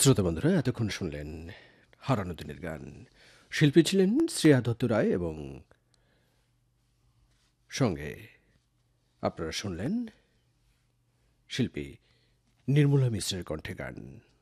শ্রোতা বন্ধুরা, এতক্ষণ শুনলেন হারানো দিনের গান। শিল্পী ছিলেন শ্রেয়া দত্ত রায় এবং সঙ্গে আপনারা শুনলেন শিল্পী নির্মলা মিশ্রের কণ্ঠে গান।